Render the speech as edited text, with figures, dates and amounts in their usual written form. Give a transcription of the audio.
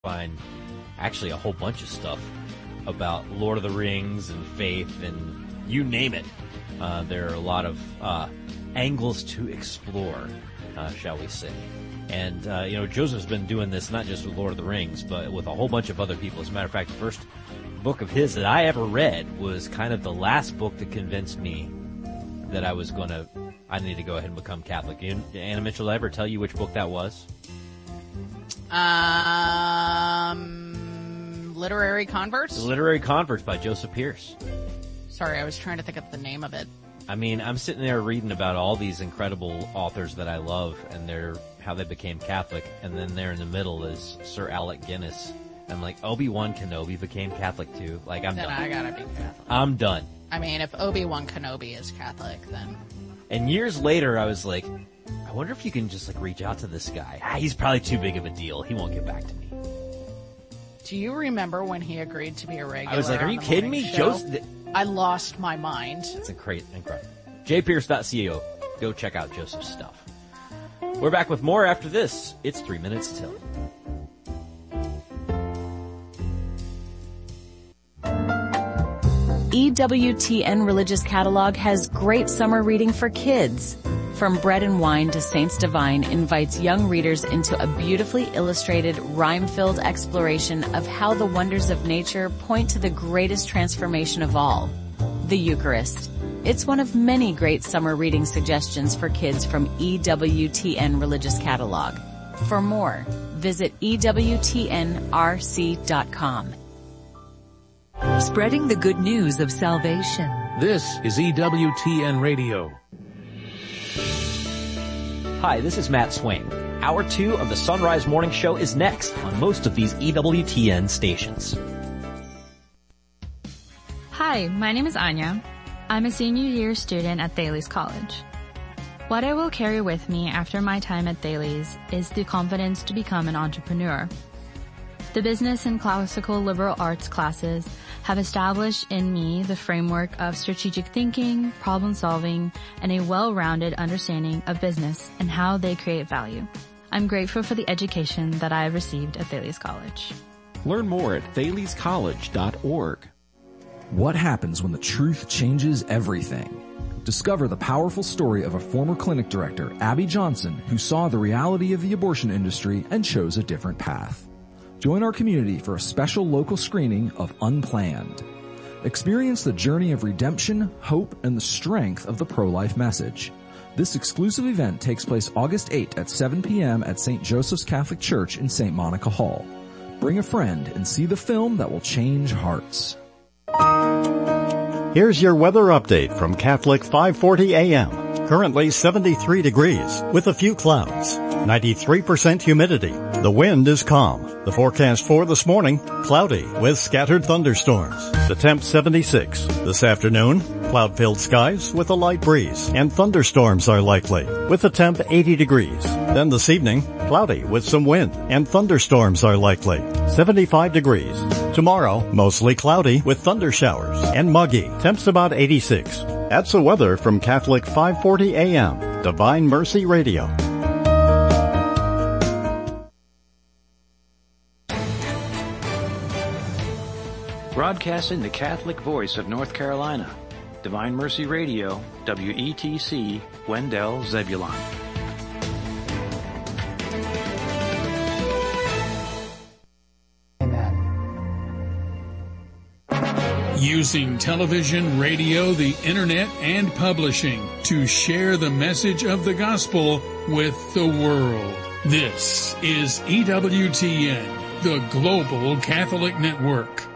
find actually a whole bunch of stuff about Lord of the Rings and faith and you name it. There are a lot of angles to explore, shall we say. And, Joseph's been doing this not just with Lord of the Rings, but with a whole bunch of other people. As a matter of fact, the first book of his that I ever read was kind of the last book that convinced me that I need to go ahead and become Catholic. Anna Mitchell, did I ever tell you which book that was? Literary Converts? The Literary Converts by Joseph Pierce. Sorry, I was trying to think of the name of it. I mean, I'm sitting there reading about all these incredible authors that I love and how they became Catholic, and then there in the middle is Sir Alec Guinness. I'm like, Obi-Wan Kenobi became Catholic too. Like, I'm done. Then I gotta be Catholic. I'm done. I mean, if Obi-Wan Kenobi is Catholic, then... And years later, I was like, I wonder if you can just reach out to this guy. He's probably too big of a deal. He won't get back to me. Do you remember when he agreed to be a regular? I was like, are you kidding me? I lost my mind. It's incredible. jpierce.co. Go check out Joseph's stuff. We're back with more after this. It's 3 Minutes Till. EWTN Religious Catalog has great summer reading for kids. From Bread and Wine to Saints Divine invites young readers into a beautifully illustrated, rhyme-filled exploration of how the wonders of nature point to the greatest transformation of all, the Eucharist. It's one of many great summer reading suggestions for kids from EWTN Religious Catalog. For more, visit EWTNRC.com. Spreading the good news of salvation. This is EWTN Radio. Hi, this is Matt Swain. Hour 2 of the Sunrise Morning Show is next on most of these EWTN stations. Hi, my name is Anya. I'm a senior year student at Thales College. What I will carry with me after my time at Thales is the confidence to become an entrepreneur. The business and classical liberal arts classes have established in me the framework of strategic thinking, problem solving, and a well-rounded understanding of business and how they create value. I'm grateful for the education that I have received at Thales College. Learn more at thalescollege.org. What happens when the truth changes everything? Discover the powerful story of a former clinic director, Abby Johnson, who saw the reality of the abortion industry and chose a different path. Join our community for a special local screening of Unplanned. Experience the journey of redemption, hope, and the strength of the pro-life message. This exclusive event takes place August 8th at 7 p.m. at St. Joseph's Catholic Church in St. Monica Hall. Bring a friend and see the film that will change hearts. Here's your weather update from Catholic 540 AM. Currently 73 degrees with a few clouds. 93% humidity. The wind is calm. The forecast for this morning, cloudy with scattered thunderstorms. The temp 76. This afternoon, cloud-filled skies with a light breeze and thunderstorms are likely with a temp 80 degrees. Then this evening, cloudy with some wind and thunderstorms are likely. 75 degrees. Tomorrow, mostly cloudy with thunder showers and muggy. Temps about 86. That's the weather from Catholic 540 AM, Divine Mercy Radio. Broadcasting the Catholic voice of North Carolina, Divine Mercy Radio, WETC, Wendell, Zebulon. Using television, radio, the internet, and publishing to share the message of the gospel with the world. This is EWTN, the Global Catholic Network.